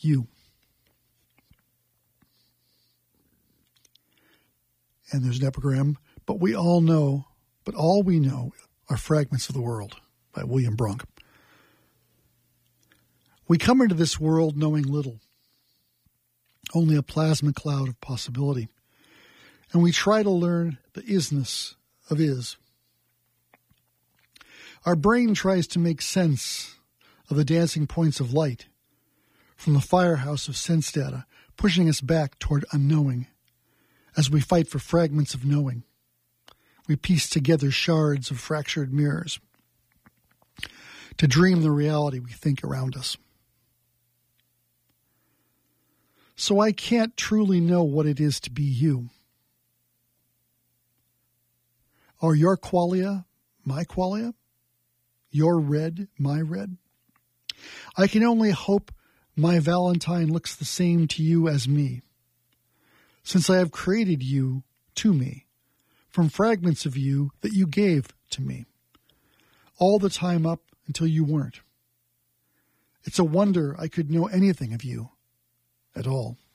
you. And there's an epigram, but all we know are fragments of the world, by William Brunk. We come into this world knowing little, only a plasma cloud of possibility, and we try to learn the isness of is. Our brain tries to make sense of the dancing points of light from the firehouse of sense data, pushing us back toward unknowing. As we fight for fragments of knowing, we piece together shards of fractured mirrors to dream the reality we think around us. So I can't truly know what it is to be you. Are your qualia my qualia? Your red my red? I can only hope my Valentine looks the same to you as me, since I have created you to me, from fragments of you that you gave to me, all the time up until you weren't. It's a wonder I could know anything of you at all.